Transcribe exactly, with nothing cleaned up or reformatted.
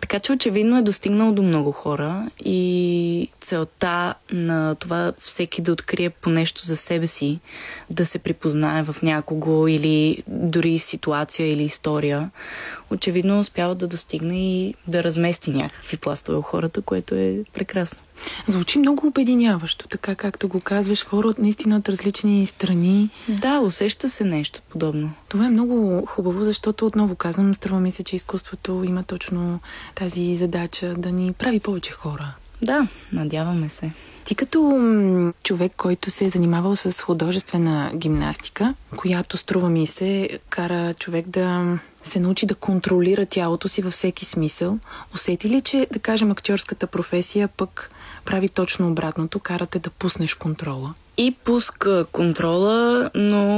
Така че очевидно е достигнал до много хора и целта на това всеки да открие по нещо за себе си, да се припознае в някого или дори ситуация или история, очевидно успява да достигне и да размести някакви пластове у хората, което е прекрасно. Звучи много обединяващо, така както го казваш, хора от наистина от различни страни. Да, усеща се нещо подобно. Това е много хубаво, защото отново казвам, струва ми се, че изкуството има точно тази задача да ни прави повече хора. Да, надяваме се. Ти като м- човек, който се е занимавал с художествена гимнастика, която струва ми се, кара човек да се научи да контролира тялото си във всеки смисъл, усети ли, че, да кажем, актьорската професия пък прави точно обратното, карате да пуснеш контрола? И пуска контрола, но